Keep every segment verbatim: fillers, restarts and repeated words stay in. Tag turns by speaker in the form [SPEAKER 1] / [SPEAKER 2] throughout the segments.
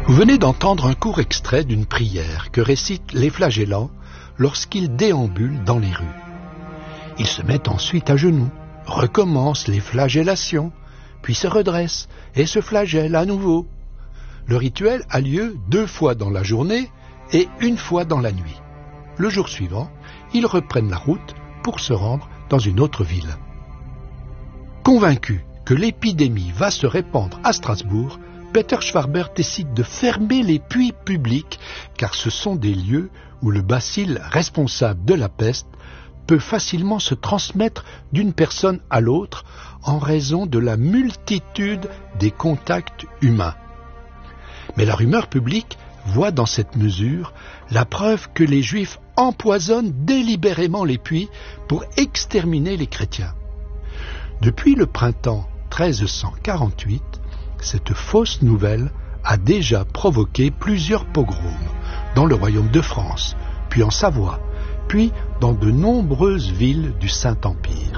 [SPEAKER 1] Vous venez d'entendre un court extrait d'une prière que récitent les flagellants lorsqu'ils déambulent dans les rues. Ils se mettent ensuite à genoux, recommencent les flagellations, puis se redressent et se flagellent à nouveau. Le rituel a lieu deux fois dans la journée et une fois dans la nuit. Le jour suivant, ils reprennent la route pour se rendre dans une autre ville. Convaincu que l'épidémie va se répandre à Strasbourg, Peter Schwarber décide de fermer les puits publics car ce sont des lieux où le bacille responsable de la peste peut facilement se transmettre d'une personne à l'autre en raison de la multitude des contacts humains. Mais la rumeur publique voit dans cette mesure la preuve que les Juifs empoisonnent délibérément les puits pour exterminer les chrétiens. Depuis le printemps treize cent quarante-huit, cette fausse nouvelle a déjà provoqué plusieurs pogroms dans le royaume de France, puis en Savoie, puis dans de nombreuses villes du Saint-Empire.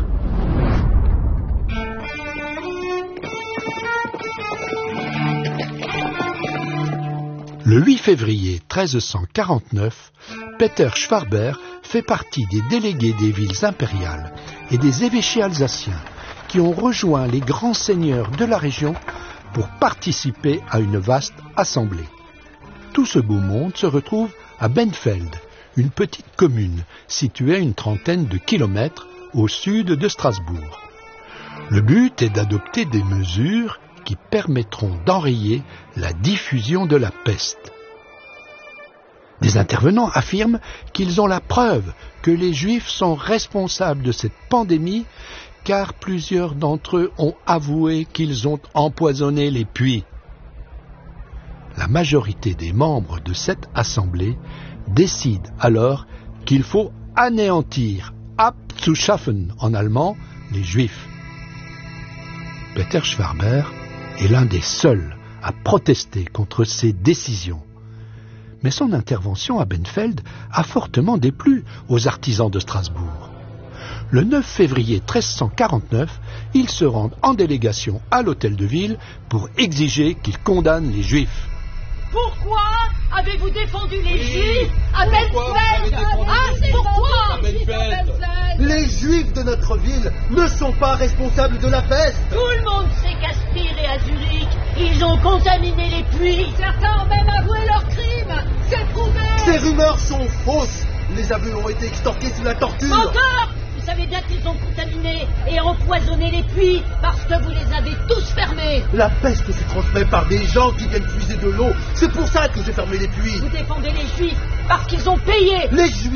[SPEAKER 1] Le huit février treize cent quarante-neuf, Peter Schwarber fait partie des délégués des villes impériales et des évêchés alsaciens qui ont rejoint les grands seigneurs de la région pour participer à une vaste assemblée. Tout ce beau monde se retrouve à Benfeld, une petite commune située à une trentaine de kilomètres au sud de Strasbourg. Le but est d'adopter des mesures qui permettront d'enrayer la diffusion de la peste. Des intervenants affirment qu'ils ont la preuve que les Juifs sont responsables de cette pandémie car plusieurs d'entre eux ont avoué qu'ils ont empoisonné les puits. La majorité des membres de cette assemblée décide alors qu'il faut anéantir, abzuschaffen en allemand, les Juifs. Peter Schwarber est l'un des seuls à protester contre ces décisions. Mais son intervention à Benfeld a fortement déplu aux artisans de Strasbourg. Le neuf février treize cent quarante-neuf, ils se rendent en délégation à l'hôtel de ville pour exiger qu'ils condamnent les Juifs.
[SPEAKER 2] Pourquoi avez-vous défendu les Juifs à Benfeld? Ah, c'est pourquoi?
[SPEAKER 3] Les Juifs de notre ville ne sont pas responsables de la peste.
[SPEAKER 2] Tout le monde sait qu'à Spire et à Zurich, ils ont contaminé les puits. Certains ont même avoué leurs crimes. C'est prouvé.
[SPEAKER 3] Ces rumeurs sont fausses. Les aveux ont été extorqués sous la torture.
[SPEAKER 2] Encore? Vous savez bien qu'ils ont contaminé et empoisonné les puits parce que vous les avez tous fermés.
[SPEAKER 3] La peste se transmet par des gens qui viennent puiser de l'eau. C'est pour ça que j'ai fermé les puits.
[SPEAKER 2] Vous défendez les Juifs parce qu'ils ont payé.
[SPEAKER 3] Les Juifs